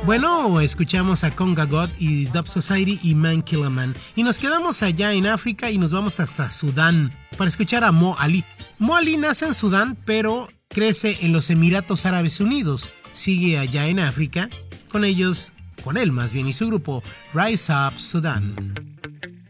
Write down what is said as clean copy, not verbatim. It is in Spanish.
Bueno, escuchamos a Conga God y Dub Society y Man Kill a Man. Y nos quedamos allá en África y nos vamos hasta Sudán para escuchar a Mo Ali. Mo Ali nace en Sudán, pero crece en los Emiratos Árabes Unidos. Sigue allá en África, con él más bien, y su grupo Rise Up Sudán.